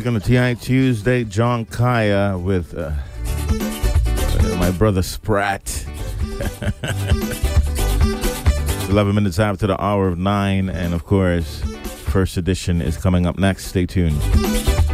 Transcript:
music on the TI Tuesday. John Kaya with my brother Sprat. 11 minutes after the hour of 9, and of course, first edition is coming up next. Stay tuned.